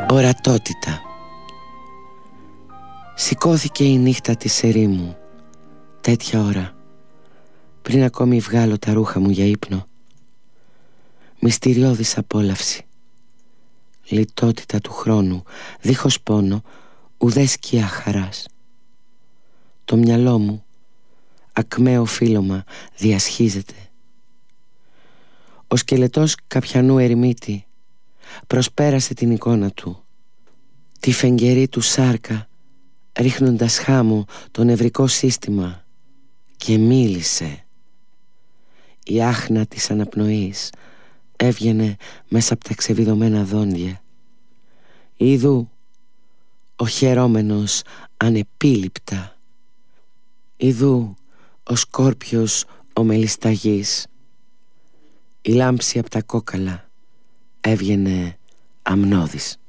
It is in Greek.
Ορατότητα. Σηκώθηκε η νύχτα της ερήμου τέτοια ώρα, πριν ακόμη βγάλω τα ρούχα μου για ύπνο. Μυστηριώδης απόλαυση. Λιτότητα του χρόνου, δίχως πόνο, ουδέ σκιά χαράς. Το μυαλό μου, ακμαίο φύλλωμα, διασχίζεται. Ο σκελετός καπιανού ερημίτη προσπέρασε την εικόνα του, τη φεγγερή του σάρκα, ρίχνοντας χάμω το νευρικό σύστημα, και μίλησε. Η άχνα της αναπνοής έβγαινε μέσα από τα ξεβιδωμένα δόντια. Ιδού ο χαιρόμενος ανεπίληπτα. Ιδού ο σκόρπιος ο μελισταγής. Η λάμψη από τα κόκαλα έβγαινε αμνώδης.